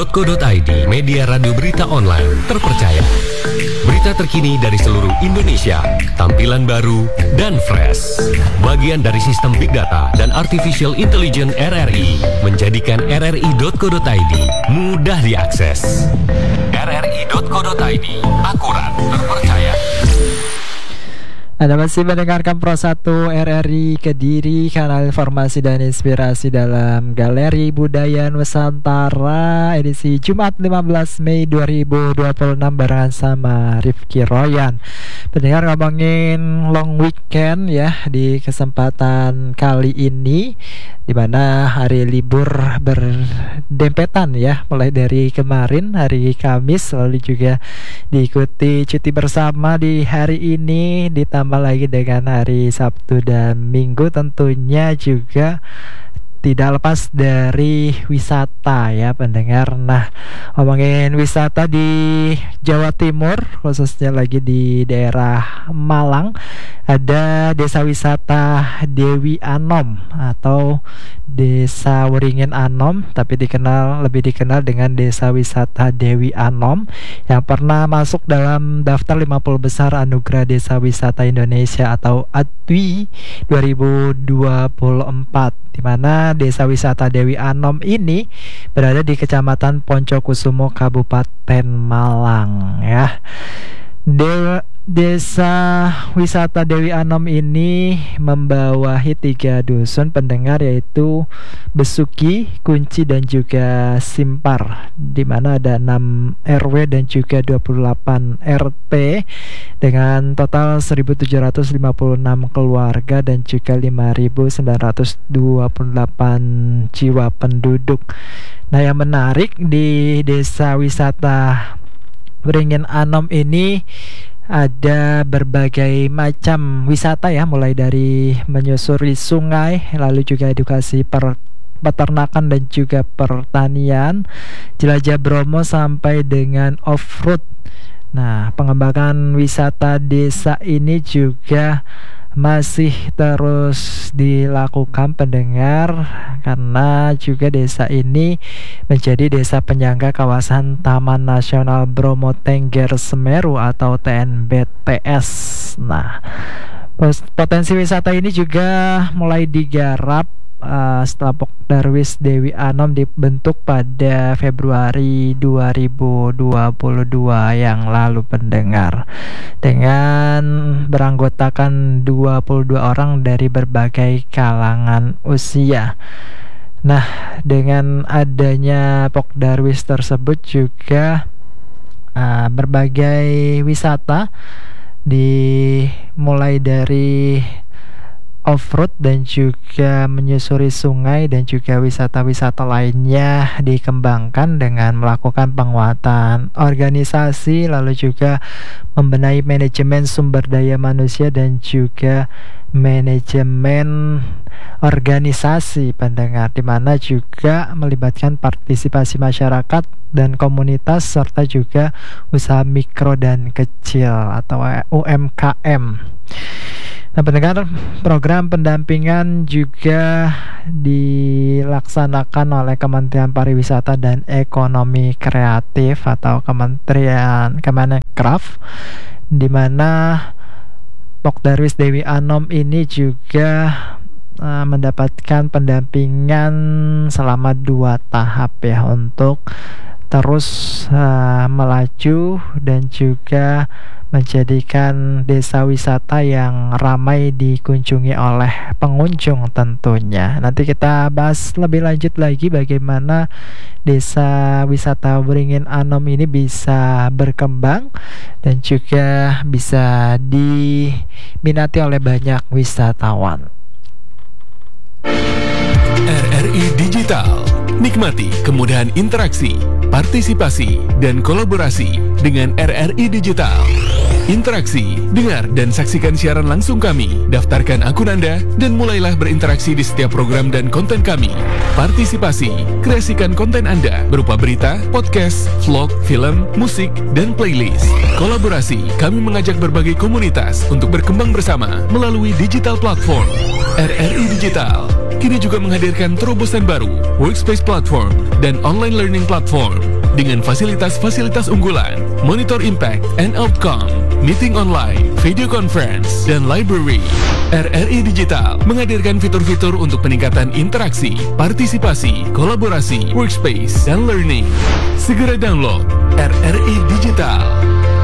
rri.co.id, media radio berita online terpercaya. Berita terkini dari seluruh Indonesia, tampilan baru dan fresh. Bagian dari sistem Big Data dan Artificial Intelligence RRI menjadikan rri.co.id mudah diakses. rri.co.id, akurat, terpercaya. Anda masih mendengarkan Pro 1 RRI Kediri, kanal informasi dan inspirasi dalam Galeri Budaya Nusantara, edisi Jumat 15 Mei 2026 barengan sama Rifki Royan. Pendengar, ngomongin long weekend ya di kesempatan kali ini, di mana hari libur berdempetan ya, mulai dari kemarin hari Kamis, lalu juga diikuti cuti bersama di hari ini, ditambah lagi dengan hari Sabtu dan Minggu, tentunya juga tidak lepas dari wisata ya pendengar. Nah, ngomongin wisata di Jawa Timur, khususnya lagi di daerah Malang, ada desa wisata Dewi Anom atau Desa Wringin Anom, tapi lebih dikenal dengan Desa Wisata Dewi Anom, yang pernah masuk dalam daftar 50 besar Anugerah Desa Wisata Indonesia atau ADWI 2024, di mana Desa Wisata Dewi Anom ini berada di Kecamatan Poncokusumo, Kabupaten Malang ya. Desa Wisata Dewi Anom ini membawahi 3 dusun pendengar, yaitu Besuki, Kunci, dan juga Simpar, di mana ada 6 RW dan juga 28 RT dengan total 1.756 keluarga dan juga 5.928 jiwa penduduk. Nah, yang menarik di Desa Wisata Wringin Anom ini ada berbagai macam wisata ya, mulai dari menyusuri sungai, lalu juga edukasi peternakan dan juga pertanian, jelajah Bromo sampai dengan off-road. Nah, pengembangan wisata desa ini juga masih terus dilakukan pendengar, karena juga desa ini menjadi desa penyangga kawasan Taman Nasional Bromo Tengger Semeru atau TNBTS. Nah, potensi wisata ini juga mulai digarap setelah Pokdarwis Dewi Anom dibentuk pada Februari 2022 yang lalu pendengar, dengan beranggotakan 22 orang dari berbagai kalangan usia. Nah, dengan adanya Pokdarwis tersebut juga berbagai wisata dimulai dari off-road dan juga menyusuri sungai dan juga wisata-wisata lainnya dikembangkan dengan melakukan penguatan organisasi, lalu juga membenahi manajemen sumber daya manusia dan juga manajemen organisasi pendengar, di mana juga melibatkan partisipasi masyarakat dan komunitas serta juga usaha mikro dan kecil atau UMKM. Nah pendengar, program pendampingan juga dilaksanakan oleh Kementerian Pariwisata dan Ekonomi Kreatif atau Kementerian Kemenkraf, di mana Pokdarwis Dewi Anom ini juga mendapatkan pendampingan selama 2 tahap ya, untuk terus melaju dan juga menjadikan desa wisata yang ramai dikunjungi oleh pengunjung tentunya. Nanti kita bahas lebih lanjut lagi bagaimana desa wisata Wringin Anom ini bisa berkembang dan juga bisa diminati oleh banyak wisatawan. RRI Digital. Nikmati kemudahan interaksi, partisipasi, dan kolaborasi dengan RRI Digital. Interaksi, dengar, dan saksikan siaran langsung kami. Daftarkan akun Anda dan mulailah berinteraksi di setiap program dan konten kami. Partisipasi, kreasikan konten Anda berupa berita, podcast, vlog, film, musik, dan playlist. Kolaborasi, kami mengajak berbagai komunitas untuk berkembang bersama melalui digital platform. RRI Digital kini juga menghadirkan terobosan baru, workspace platform, dan online learning platform. dengan fasilitas-fasilitas unggulan, monitor impact and outcome, meeting online, video conference, dan library. RRI Digital menghadirkan fitur-fitur untuk peningkatan interaksi, partisipasi, kolaborasi, workspace, dan learning. Segera download RRI Digital.